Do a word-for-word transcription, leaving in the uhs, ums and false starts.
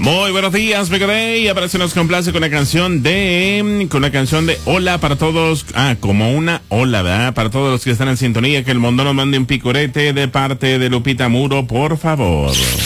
Muy buenos días, Mega Day. Ahora se nos complace con una canción de, con una canción de hola para todos, ah, como una hola, ¿verdad? Para todos los que están en sintonía, que el mundo nos mande un picorete de parte de Lupita Muro, por favor.